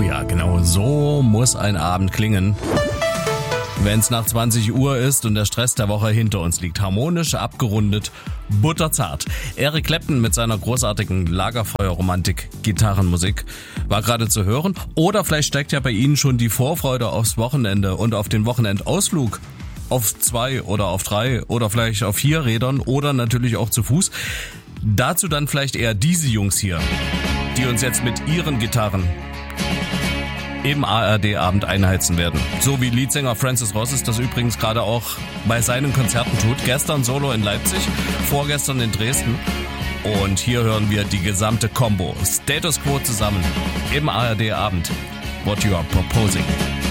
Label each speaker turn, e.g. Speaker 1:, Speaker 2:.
Speaker 1: Oh ja, genau so muss ein Abend klingen. Wenn es nach 20 Uhr ist und der Stress der Woche hinter uns liegt. Harmonisch, abgerundet, butterzart. Eric Clapton mit seiner großartigen Lagerfeuerromantik-Gitarrenmusik war gerade zu hören. Oder vielleicht steckt ja bei Ihnen schon die Vorfreude aufs Wochenende und auf den Wochenendausflug. Auf 2 oder auf 3 oder vielleicht auf 4 Rädern oder natürlich auch zu Fuß. Dazu dann vielleicht eher diese Jungs hier, die uns jetzt mit ihren Gitarren im ARD-Abend einheizen werden. So wie Leadsänger Francis Rosses das übrigens gerade auch bei seinen Konzerten tut. Gestern Solo in Leipzig, vorgestern in Dresden. Und hier hören wir die gesamte Combo. Status Quo zusammen im ARD-Abend. What You Are Proposing.